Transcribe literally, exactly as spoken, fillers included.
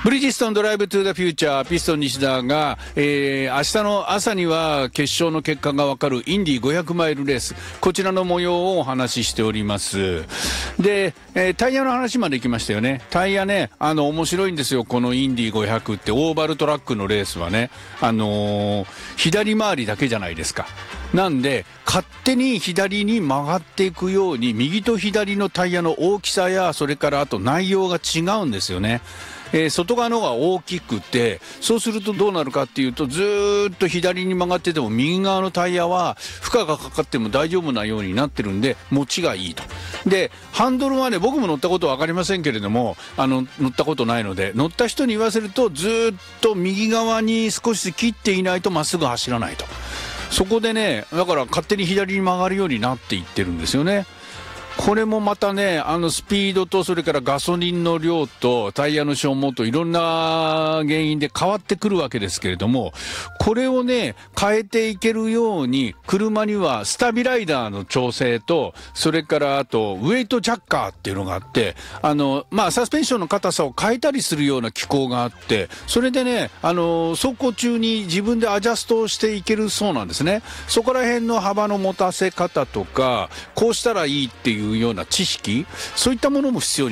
ブリヂストンドライブトゥーザフューチャー、ピストン西田が、えー、明日の朝には決勝の結果がわかるインディごひゃくマイルレース、こちらの模様をお話ししております。で、えー、タイヤの話まで行きましたよね。タイヤね、あの面白いんですよ、このインディごひゃくって。オーバルトラックのレースはね、あのー、左回りだけじゃないですか。なんで勝手に左に曲がっていくように、右と左のタイヤの大きさや、それからあと内容が違うんですよね。えー、外側の方が大きくて、そうするとどうなるかっていうと、ずーっと左に曲がってても右側のタイヤは負荷がかかっても大丈夫なようになってるんで、持ちがいいと。でハンドルはね、僕も乗ったことは分かりませんけれども、あの乗ったことないので、乗った人に言わせると、ずーっと右側に少し切っていないとまっすぐ走らないと。そこでね、だから勝手に左に曲がるようになっていってるんですよね。これもまたね、あのスピードと、それからガソリンの量とタイヤの消耗と、いろんな原因で変わってくるわけですけれども、これをね変えていけるように、車にはスタビライダーの調整と、それからあとウェイトジャッカーっていうのがあって、あのまあサスペンションの硬さを変えたりするような機構があって、それでね、あの走行中に自分でアジャストをしていけるそうなんですね。そこら辺の幅の持たせ方とか、こうしたらいいっていうような知識、そういったものも必要に